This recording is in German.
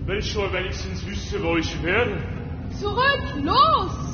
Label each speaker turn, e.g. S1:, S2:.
S1: Wenn ich schon wenigstens wüsste, wo ich wäre.
S2: Zurück, los!